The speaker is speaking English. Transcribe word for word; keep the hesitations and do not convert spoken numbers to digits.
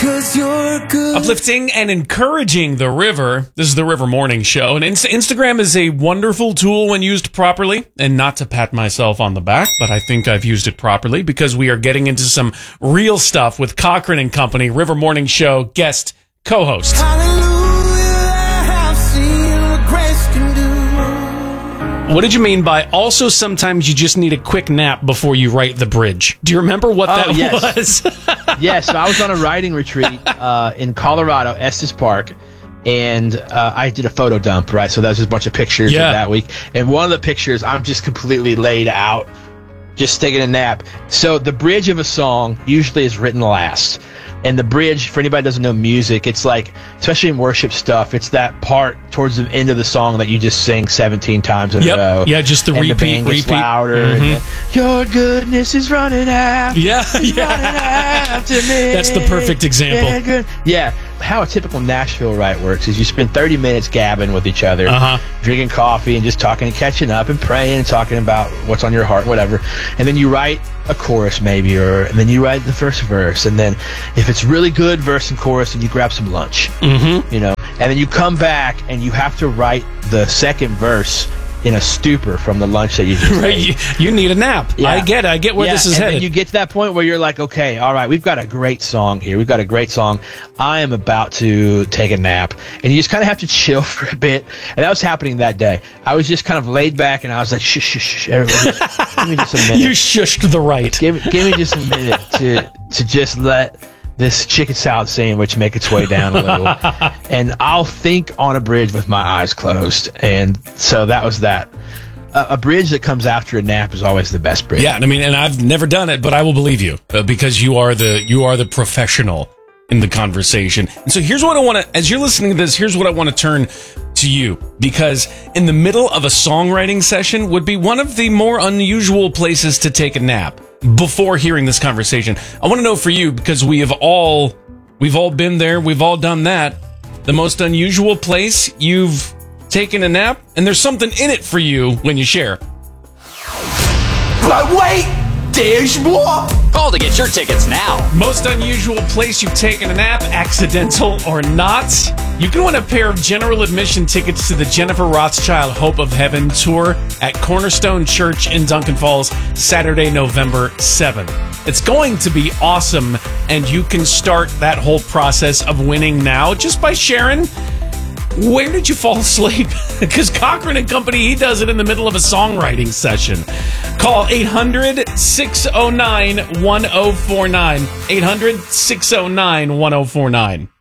'cause you're good. Uplifting and encouraging the river. This is the River Morning Show. And Inst- Instagram is a wonderful tool when used properly. And not to pat myself on the back, but I think I've used it properly because we are getting into some real stuff with Cochran and Company, River Morning Show guest co-host. Hallelujah, I have seen what grace can do. What did you mean by also sometimes you just need a quick nap before you write the bridge? Do you remember what Oh, that yes. was? Yeah, so I was on a writing retreat uh, in Colorado, Estes Park, and uh, I did a photo dump, right? So that was just a bunch of pictures Yeah. of that week. And one of the pictures, I'm just completely laid out, just taking a nap. So the bridge of a song usually is written last. And the bridge, for anybody who doesn't know music, it's like, especially in worship stuff, it's that part towards the end of the song that you just sing seventeen times in Yep. a row. Yeah, just the and repeat, the band gets repeat. louder. Mhm. And then, your goodness is running after, Yeah, running yeah. after me. That's the perfect example. Yeah, good. Yeah, how a typical Nashville rite works is you spend thirty minutes gabbing with each other, Uh-huh. drinking coffee and just talking and catching up and praying and talking about what's on your heart, whatever. And then you write a chorus maybe, or and then you write the first verse. And then if it's really good, verse and chorus, and you grab some lunch, Mm-hmm. you know. And then you come back and you have to write the second verse in a stupor from the lunch that you just Right, ate. you, you need a nap. Yeah. I get it. I get where Yeah, this is and headed. then you get to that point where you're like, okay, all right, we've got a great song here. We've got a great song. I am about to take a nap. And you just kind of have to chill for a bit. And that was happening that day. I was just kind of laid back and I was like, shh, shh, shh, everybody, just, give me just a minute. You shushed the right. Give, me- give me just a minute to, to just let this chicken salad sandwich make its way down a little. And I'll think on a bridge with my eyes closed. And so that was that. A, a bridge that comes after a nap is always the best bridge. Yeah, I mean, and I've never done it, but I will believe you uh, because you are the you are the professional in the conversation. And so here's what I want to, as you're listening to this, here's what I want to turn to you, because in the middle of a songwriting session would be one of the more unusual places to take a nap before hearing this conversation. I want to know for you, because we have all we've all been there, we've all done that. The most unusual place you've taken a nap, and there's something in it for you when you share. But wait, there's more. Call to get your tickets now. Most unusual place you've taken a nap, accidental or not. You can win a pair of general admission tickets to the Jennifer Rothschild Hope of Heaven tour at Cornerstone Church in Duncan Falls, Saturday, November seventh. It's going to be awesome, and you can start that whole process of winning now just by sharing. Where did you fall asleep? Because Cochran and Company, he does it in the middle of a songwriting session. Call eight hundred, six oh nine, one oh four nine. eight hundred, six oh nine, one oh four nine.